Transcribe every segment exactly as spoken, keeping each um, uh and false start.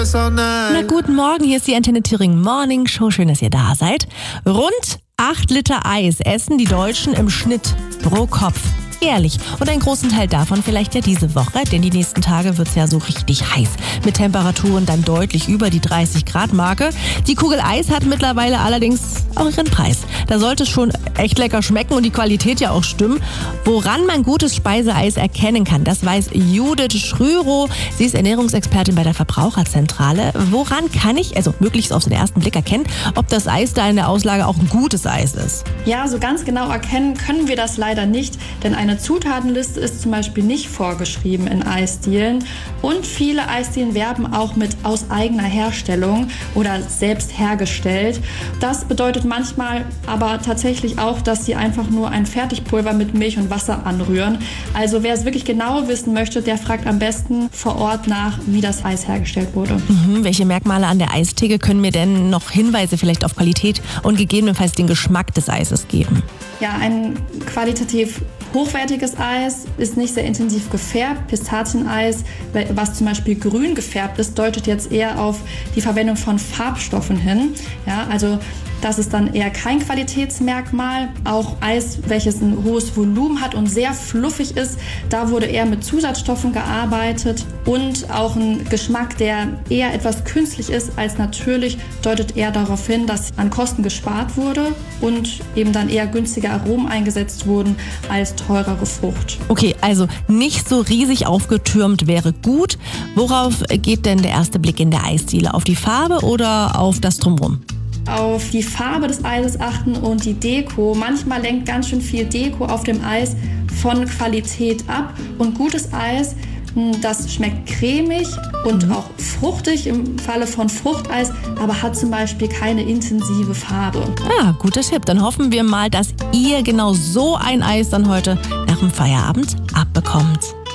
Na, guten Morgen, hier ist die Antenne Thüringen Morning Show. Schön, dass ihr da seid. Rund acht Liter Eis essen die Deutschen im Schnitt pro Kopf. Ehrlich. Und einen großen Teil davon vielleicht ja diese Woche, denn die nächsten Tage wird es ja so richtig heiß. Mit Temperaturen dann deutlich über die dreißig Grad Marke. Die Kugel Eis hat mittlerweile allerdings auch ihren Preis. Da sollte es schon echt lecker schmecken und die Qualität ja auch stimmen. Woran man gutes Speiseeis erkennen kann, das weiß Judith Schrürow. Sie ist Ernährungsexpertin bei der Verbraucherzentrale. Woran kann ich, also möglichst auf den ersten Blick erkennen, ob das Eis da in der Auslage auch ein gutes Eis ist? Ja, so ganz genau erkennen können wir das leider nicht, denn eine Zutatenliste ist zum Beispiel nicht vorgeschrieben in Eisdielen und viele Eisdielen werben auch mit aus eigener Herstellung oder selbst hergestellt. Das bedeutet manchmal aber tatsächlich auch, dass sie einfach nur ein Fertigpulver mit Milch und Wasser anrühren. Also wer es wirklich genau wissen möchte, der fragt am besten vor Ort nach, wie das Eis hergestellt wurde. Mhm, welche Merkmale an der Eistheke können mir denn noch Hinweise vielleicht auf Qualität und gegebenenfalls den Geschmack des Eises geben? Ja, ein qualitativ hochwertiges Eis ist nicht sehr intensiv gefärbt. Pistazieneis, was zum Beispiel grün gefärbt ist, deutet jetzt eher auf die Verwendung von Farbstoffen hin. Ja, also das ist dann eher kein Qualitätsmerkmal. Auch Eis, welches ein hohes Volumen hat und sehr fluffig ist, da wurde eher mit Zusatzstoffen gearbeitet. Und auch ein Geschmack, der eher etwas künstlich ist als natürlich, deutet eher darauf hin, dass an Kosten gespart wurde und eben dann eher günstige Aromen eingesetzt wurden als teurere Frucht. Okay, also nicht so riesig aufgetürmt wäre gut. Worauf geht denn der erste Blick in der Eisdiele? Auf die Farbe oder auf das Drumherum? Auf die Farbe des Eises achten und die Deko. Manchmal lenkt ganz schön viel Deko auf dem Eis von Qualität ab. Und gutes Eis, das schmeckt cremig und mhm. auch fruchtig im Falle von Fruchteis, aber hat zum Beispiel keine intensive Farbe. Ah, guter Tipp. Dann hoffen wir mal, dass ihr genau so ein Eis dann heute nach dem Feierabend abbekommt.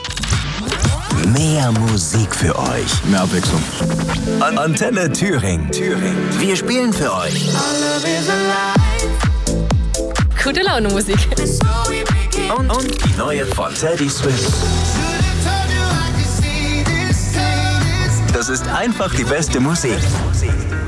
Mehr Musik für euch. Mehr Abwechslung. An Antenne Thüringen. Thüringen. Wir spielen für euch. Gute Laune Musik. Und, und die neue von Teddy Swims. Das ist einfach die beste Musik.